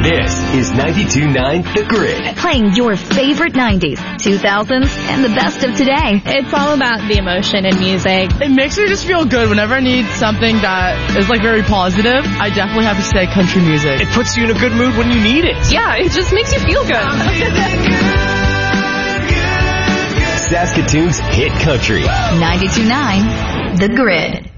This is 92.9 The Grid. Playing your favorite 90s, 2000s, and the best of today. It's all about the emotion in music. It makes me just feel good. Whenever I need something that is very positive, I definitely have to say country music. It puts you in a good mood when you need it. Yeah, it just makes you feel good. Saskatoon's hit country. 92.9 The Grid.